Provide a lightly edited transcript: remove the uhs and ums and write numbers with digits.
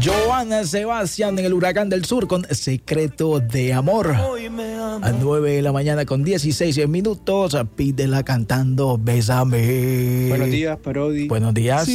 Joan Sebastián en el Huracán del Sur con Secreto de Amor. A 9 de la mañana con 16 minutos. Pídela cantando Bésame. Buenos días, Parodi. Buenos días.